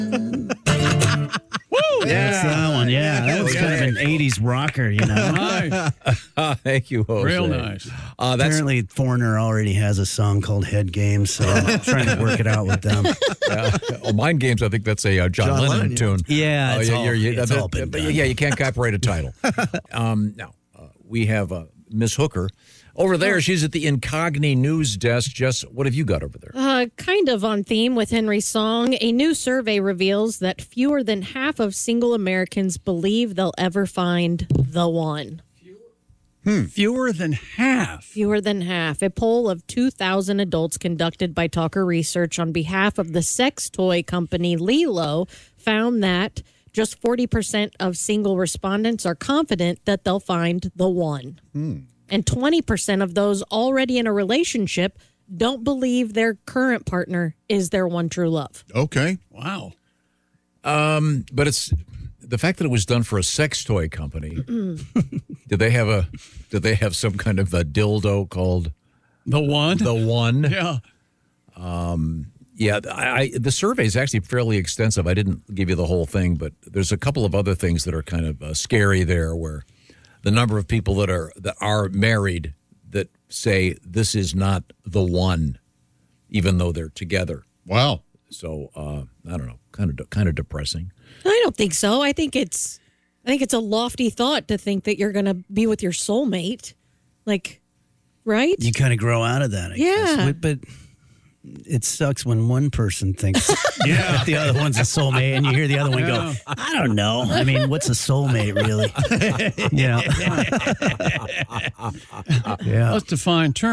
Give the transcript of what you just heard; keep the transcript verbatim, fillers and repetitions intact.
Woo! That's that one. Yeah, that was kind of an eighties rocker, you know. Nice. Uh, thank you, Jose. Real nice. Uh, that's Apparently, Foreigner already has a song called Head Games, so I'm trying to work it out with them. uh, oh, Mind Games. I think that's a uh, John, John Lennon, Lennon, yeah. tune. Yeah, Oh, it's all- you're- it's that- all been but done. Yeah, you can't copyright a title. um, now uh, we have uh, Miss Hooker over there. She's at the Incogni News Desk. Jess, what have you got over there? Uh, kind of on theme with Henry's song, a new survey reveals that fewer than half of single Americans believe they'll ever find the one. Hmm. Fewer than half. Fewer than half. A poll of two thousand adults conducted by Talker Research on behalf of the sex toy company Lilo found that just forty percent of single respondents are confident that they'll find the one. Hmm. And twenty percent of those already in a relationship don't believe their current partner is their one true love. Okay. Wow. Um, but it's the fact that it was done for a sex toy company. Did they have a? Did they have some kind of a dildo called The one? the One? Yeah. Yeah, I, I, the survey is actually fairly extensive. I didn't give you the whole thing, but there's a couple of other things that are kind of uh, scary there, where the number of people that are that are married that say this is not the one, even though they're together. Wow. So uh, I don't know, kind of kind of depressing. I don't think so. I think it's I think it's a lofty thought to think that you're going to be with your soulmate. Like, right? You kind of grow out of that, I Yeah. guess. But it sucks when one person thinks yeah. the other one's a soulmate, and you hear the other one Yeah. go, I don't know. I mean, what's a soulmate, really? you know? yeah. Let's define terms.